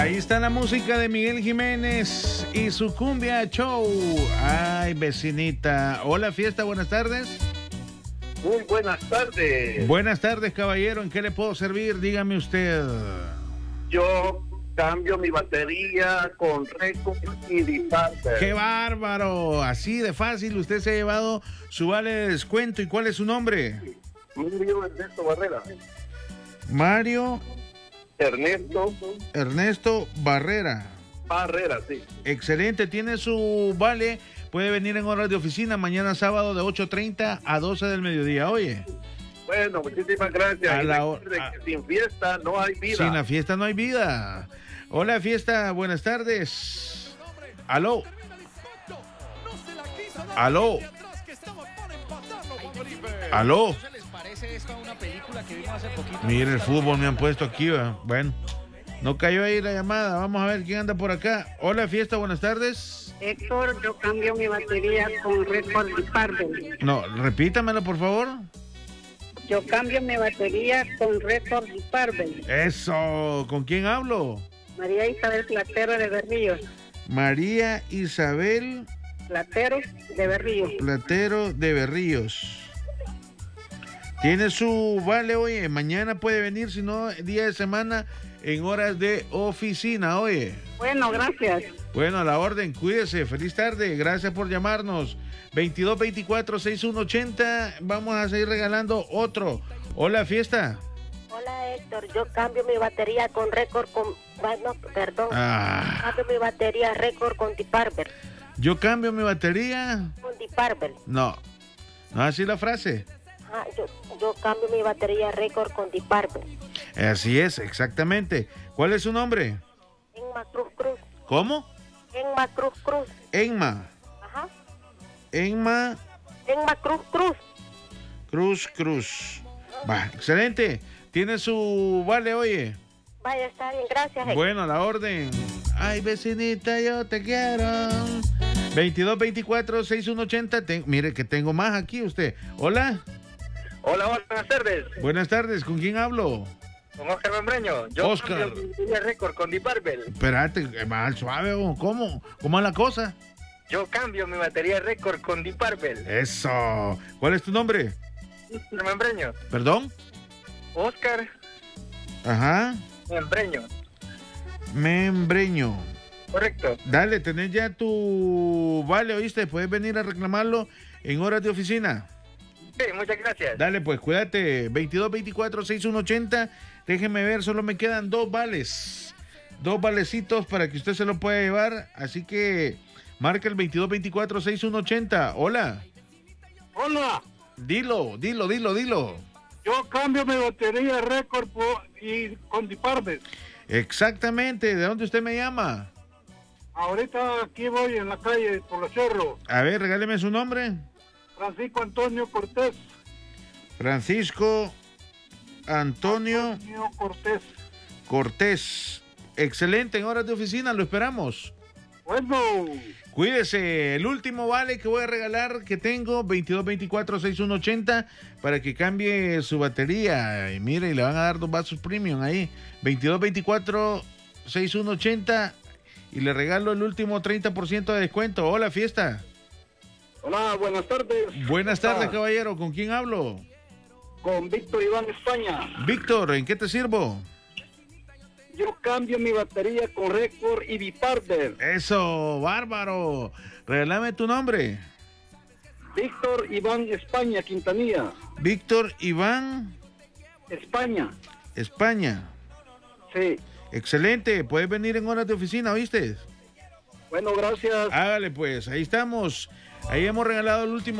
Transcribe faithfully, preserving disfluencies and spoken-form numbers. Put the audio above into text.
Ahí está la música de Miguel Jiménez y su cumbia show. Ay, vecinita. Hola, fiesta, buenas tardes. Muy buenas tardes. Buenas tardes, caballero. ¿En qué le puedo servir? Dígame usted. Yo cambio mi batería con récord y disparder. ¡Qué bárbaro! Así de fácil, usted se ha llevado su vale de descuento. ¿Y cuál es su nombre? Mario Ernesto Barrera. Mario Ernesto Ernesto Barrera. Barrera, sí. Excelente, tiene su vale. Puede venir en horas de oficina mañana sábado de ocho treinta a doce del mediodía. Oye. Bueno, muchísimas gracias. A Y la recuerde a... que sin fiesta no hay vida. Sin la fiesta no hay vida. Hola, fiesta, buenas tardes. Aló. Aló. Aló. Mire, el fútbol me han puesto aquí, ¿verdad? Bueno, no cayó ahí la llamada. Vamos a ver quién anda por acá. Hola, fiesta, buenas tardes. Héctor, yo cambio mi batería con récord disparder. No, repítamelo, por favor. Yo cambio mi batería con récord disparder. Eso, ¿con quién hablo? María Isabel Platero de Berríos. María Isabel Platero de Berríos. Platero de Berríos. Tiene su vale, oye, mañana puede venir, si no, día de semana, en horas de oficina, oye. Bueno, gracias. Bueno, a la orden, cuídese, feliz tarde, gracias por llamarnos. veintidós veinticuatro sesenta y uno ochenta, vamos a seguir regalando otro. Hola, fiesta. Hola, Héctor, yo cambio mi batería con récord con... Bueno, perdón. Ah. Cambio mi batería récord con disparder. Yo cambio mi batería. Con disparder. No, no así la frase. Ah, yo, yo cambio mi batería récord con disparder. Así es, exactamente. ¿Cuál es su nombre? Enma Cruz Cruz. ¿Cómo? Enma Cruz Cruz. Enma. Ajá. Enma. Enma Cruz Cruz. Cruz Cruz. Va, excelente. Tiene su vale, oye. Vaya, está bien, gracias, Héctor. Bueno, a la orden. Ay, vecinita, yo te quiero. veintidós veinticuatro sesenta y uno ochenta. Ten, mire que tengo más aquí usted. Hola. Hola, hola, buenas tardes. Buenas tardes, ¿con quién hablo? Con Oscar Membreño. Yo Oscar. cambio mi batería récord con disparder. Espérate, mal suave, ¿cómo? ¿Cómo es la cosa? Yo cambio mi batería récord con disparder. Eso. ¿Cuál es tu nombre? Oscar Membreño. ¿Perdón? Oscar Ajá. Membreño. Membreño. Correcto. Dale, tenés ya tu vale, ¿oíste? Puedes venir a reclamarlo en horas de oficina. Sí, muchas gracias. Dale, pues, cuídate. veintidós veinticuatro sesenta y uno ochenta. Déjeme ver, solo me quedan dos vales. Dos valecitos para que usted se lo pueda llevar. Así que marca el veintidós veinticuatro sesenta y uno ochenta. Hola. Hola. Dilo, dilo, dilo, dilo. Yo cambio mi batería récord por, y con disparder. Exactamente. ¿De dónde usted me llama? Ahorita aquí voy en la calle por los cerros. A ver, regáleme su nombre. Francisco Antonio Cortés. Francisco Antonio, Antonio Cortés. Cortés. Excelente, en horas de oficina, lo esperamos. Bueno. Cuídese, el último vale que voy a regalar que tengo, veintidós veinticuatro sesenta y uno ochenta, para que cambie su batería. Y mire, y le van a dar dos vasos premium ahí. veintidós veinticuatro sesenta y uno ochenta y le regalo el último treinta por ciento de descuento. Hola, fiesta. Hola, buenas tardes. Buenas tardes, caballero. ¿Con quién hablo? Con Víctor Iván España. Víctor, ¿en qué te sirvo? Yo cambio mi batería con récord y disparder. Eso, bárbaro. Regálame tu nombre. Víctor Iván España, Quintanilla. Víctor Iván España. España. Sí. Excelente, puedes venir en horas de oficina, ¿oíste? Bueno, gracias. Hágale pues, ahí estamos. Ahí hemos regalado el último